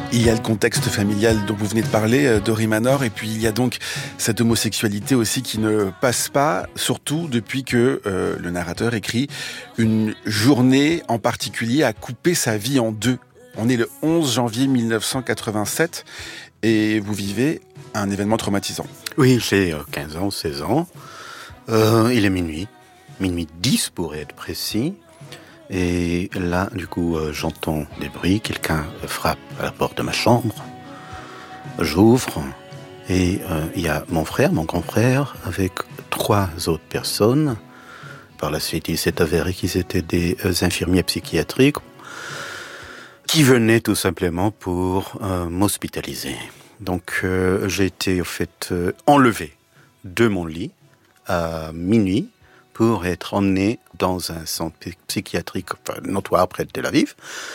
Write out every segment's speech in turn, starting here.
Il y a le contexte familial dont vous venez de parler, Dory Manor, et puis il y a donc cette homosexualité aussi qui ne passe pas, surtout depuis que le narrateur écrit une journée en particulier a coupé sa vie en deux. On est le 11 janvier 1987 et vous vivez un événement traumatisant. Oui, j'ai 15 ans, 16 ans. Il est minuit 10 pour être précis. Et là, du coup, j'entends des bruits. Quelqu'un frappe à la porte de ma chambre. J'ouvre et il y a mon grand frère, avec 3 autres personnes. Par la suite, il s'est avéré qu'ils étaient des infirmiers psychiatriques qui venaient tout simplement pour m'hospitaliser. Donc, j'ai été, au fait, enlevé de mon lit à minuit pour être emmené dans un centre psychiatrique notoire près de Tel Aviv.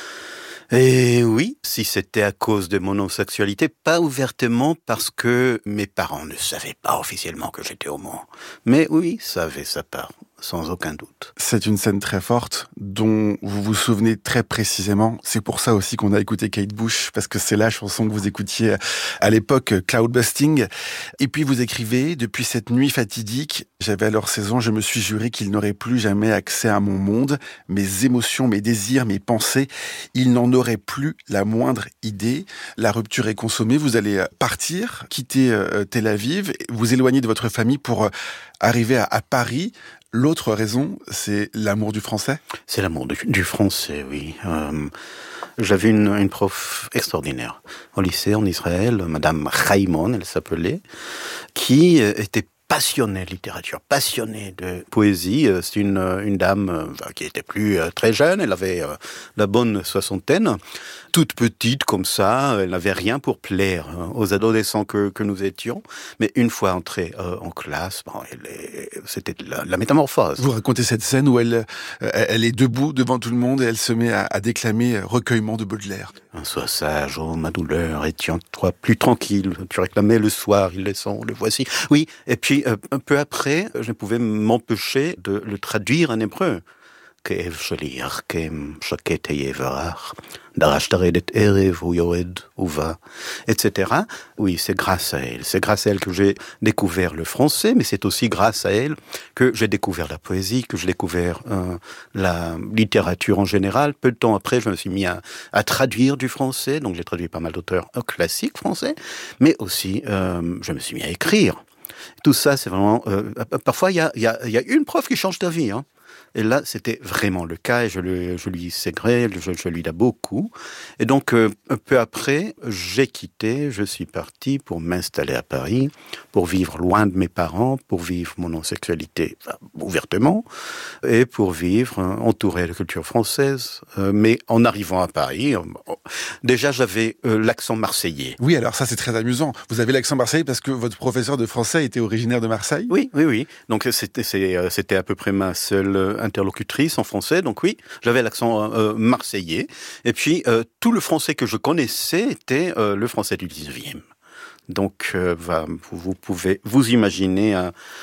Et oui, si c'était à cause de mon homosexualité, pas ouvertement parce que mes parents ne savaient pas officiellement que j'étais homo. Mais oui, ça avait sa part, sans aucun doute. C'est une scène très forte dont vous vous souvenez très précisément. C'est pour ça aussi qu'on a écouté Kate Bush, parce que c'est la chanson que vous écoutiez à l'époque, Cloudbusting. Et puis vous écrivez, depuis cette nuit fatidique, j'avais alors 16 ans, je me suis juré qu'il n'aurait plus jamais accès à mon monde, mes émotions, mes désirs, mes pensées. Il n'en aurait plus la moindre idée. La rupture est consommée, vous allez partir, quitter Tel Aviv, vous éloigner de votre famille pour arriver à Paris. L'autre raison, c'est l'amour du français ? C'est l'amour du français, oui. J'avais une prof extraordinaire au lycée en Israël, Madame Raimon, elle s'appelait, qui était passionnée de littérature, passionnée de poésie. C'est une dame qui était plus très jeune, elle avait la bonne soixantaine, toute petite comme ça, elle n'avait rien pour plaire aux adolescents que nous étions. Mais une fois entrée en classe, c'était la métamorphose. Vous racontez cette scène où elle est debout devant tout le monde et elle se met à déclamer Recueillement de Baudelaire. Sois sage, oh ma douleur, et tiens-toi plus tranquille. Tu réclamais le soir, il est son, le voici. Oui, et puis un peu après, je ne pouvais m'empêcher de le traduire en hébreu. כאב שלי ירקם, שקט היה ורח, דרש לרדת ערב, הוא יורד ובא, etc. Oui, c'est grâce à elle. C'est grâce à elle que j'ai découvert le français, mais c'est aussi grâce à elle que j'ai découvert la poésie, que j'ai découvert la littérature en général. Peu de temps après, je me suis mis à traduire du français, donc j'ai traduit pas mal d'auteurs classiques français, mais aussi je me suis mis à écrire. Tout ça, c'est vraiment... parfois, il y a une prof qui change ta vie, hein. Et là, c'était vraiment le cas, et je lui ségré, je lui dois beaucoup. Et donc, un peu après, j'ai quitté, je suis parti pour m'installer à Paris, pour vivre loin de mes parents, pour vivre mon homosexualité ouvertement, et pour vivre entouré de culture française. Mais en arrivant à Paris, déjà, j'avais l'accent marseillais. Oui, alors ça, c'est très amusant. Vous avez l'accent marseillais parce que votre professeur de français était originaire de Marseille ? Oui. Donc, c'était à peu près ma seule interlocutrice en français, donc oui, j'avais l'accent marseillais, et puis tout le français que je connaissais était le français du 19e. Donc, vous pouvez vous imaginer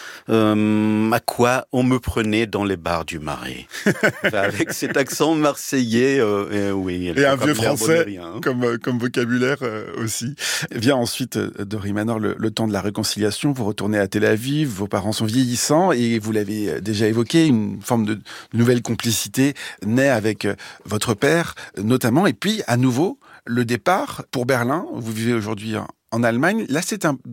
à quoi on me prenait dans les bars du Marais. Avec cet accent marseillais, oui. Et un vieux français comme vocabulaire aussi. Vient ensuite, Dory Manor, le temps de la réconciliation. Vous retournez à Tel Aviv, vos parents sont vieillissants, et vous l'avez déjà évoqué, une forme de nouvelle complicité naît avec votre père, notamment. Et puis, à nouveau, le départ pour Berlin. Vous vivez aujourd'hui en Allemagne. Là, c'est un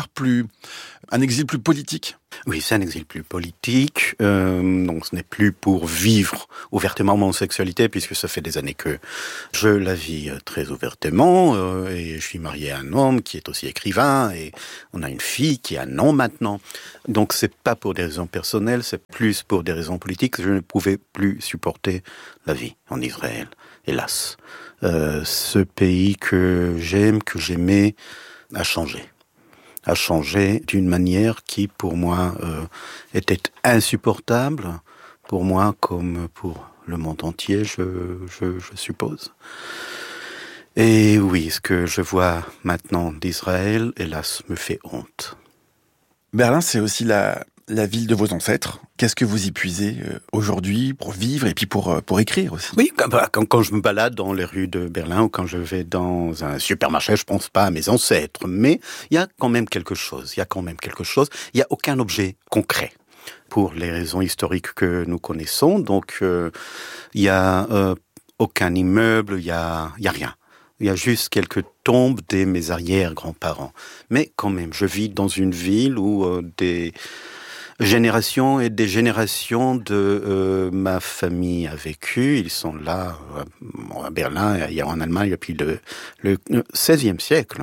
exil plus politique. Oui, c'est un exil plus politique. Donc, ce n'est plus pour vivre ouvertement mon sexualité, puisque ça fait des années que je la vis très ouvertement. Et je suis marié à un homme qui est aussi écrivain, et on a une fille qui a un an maintenant. Donc, c'est pas pour des raisons personnelles, c'est plus pour des raisons politiques. Je ne pouvais plus supporter la vie en Israël, hélas. Ce pays que j'aime, que j'aimais, a changé d'une manière qui, pour moi, était insupportable, pour moi comme pour le monde entier, je suppose. Et oui, ce que je vois maintenant d'Israël, hélas, me fait honte. Berlin, c'est aussi la la ville de vos ancêtres. Qu'est-ce que vous y puisez aujourd'hui pour vivre et puis pour écrire aussi? Oui, quand je me balade dans les rues de Berlin ou quand je vais dans un supermarché, je pense pas à mes ancêtres. Mais il y a quand même quelque chose. Il y a aucun objet concret pour les raisons historiques que nous connaissons. Donc, il y a aucun immeuble, il y a rien. Il y a juste quelques tombes de mes arrière-grands-parents. Mais quand même, je vis dans une ville où des générations et des générations de ma famille a vécu. Ils sont là à Berlin, en Allemagne depuis le XVIe siècle.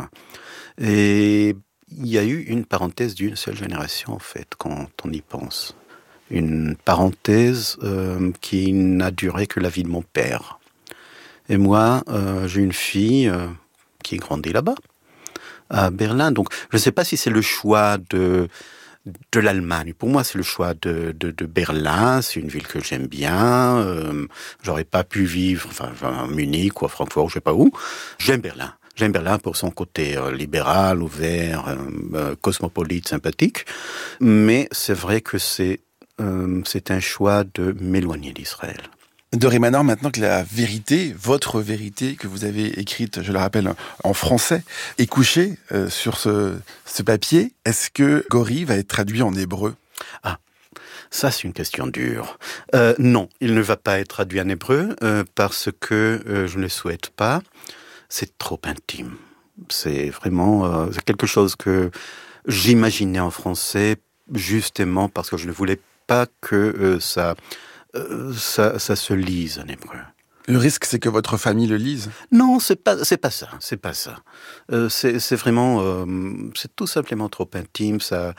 Et il y a eu une parenthèse d'une seule génération, en fait, quand on y pense. Une parenthèse qui n'a duré que la vie de mon père. Et moi, j'ai une fille qui grandit là-bas, à Berlin. Donc, je ne sais pas si c'est le choix de l'Allemagne. Pour moi, c'est le choix de Berlin. C'est une ville que j'aime bien. J'aurais pas pu vivre, à Munich ou à Francfort, je sais pas où. J'aime Berlin. J'aime Berlin pour son côté libéral, ouvert, cosmopolite, sympathique. Mais c'est vrai que c'est un choix de m'éloigner d'Israël. Dori Manor, maintenant que la vérité, votre vérité que vous avez écrite, je le rappelle, en français, est couchée sur ce papier, est-ce que Gori va être traduit en hébreu? Ah, ça c'est une question dure. Non, il ne va pas être traduit en hébreu parce que je ne le souhaite pas. C'est trop intime. C'est vraiment c'est quelque chose que j'imaginais en français justement parce que je ne voulais pas que ça se lise en hébreu. Le risque, c'est que votre famille le lise? Non, c'est pas ça. C'est vraiment, c'est tout simplement trop intime. Ça,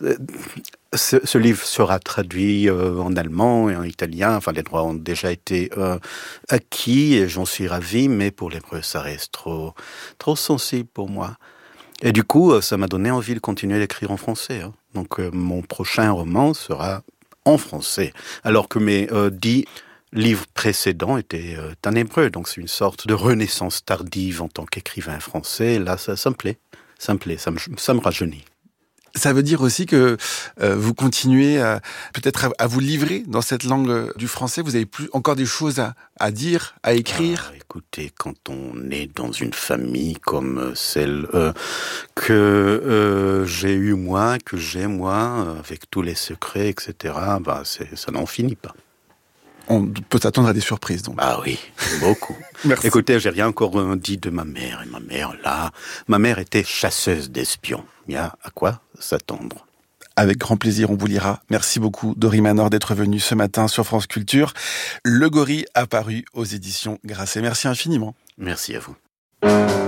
ce livre sera traduit en allemand et en italien. Enfin, les droits ont déjà été acquis et j'en suis ravi. Mais pour l'hébreu, ça reste trop sensible pour moi. Et du coup, ça m'a donné envie de continuer d'écrire en français. Donc, mon prochain roman sera en français, alors que mes 10 livres précédents étaient en hébreu. Donc c'est une sorte de renaissance tardive en tant qu'écrivain français. Là, ça me plaît, ça me rajeunit. Ça veut dire aussi que vous continuez peut-être à vous livrer dans cette langue du français. Vous avez plus encore des choses à dire, à écrire. Écoutez, quand on est dans une famille comme celle que j'ai eue moi, que j'ai moi, avec tous les secrets, etc., ça n'en finit pas. On peut s'attendre à des surprises, donc. Ah oui, beaucoup. Merci. Écoutez, j'ai rien encore dit de ma mère. Et ma mère était chasseuse d'espions. Il y a à quoi s'attendre. Avec grand plaisir, on vous lira. Merci beaucoup, Dori Manor, d'être venu ce matin sur France Culture. Le Gori a paru aux éditions Grasset. Merci infiniment. Merci à vous.